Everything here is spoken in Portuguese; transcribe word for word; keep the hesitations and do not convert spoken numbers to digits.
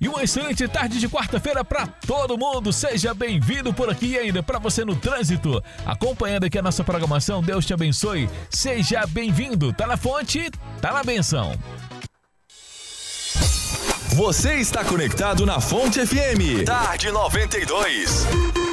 E uma excelente tarde de quarta-feira para todo mundo. Seja bem-vindo por aqui e ainda para você no trânsito. Acompanhando aqui a nossa programação, Deus te abençoe. Seja bem-vindo. Tá na fonte, tá na benção. Você está conectado na Fonte F M. Tarde noventa e dois.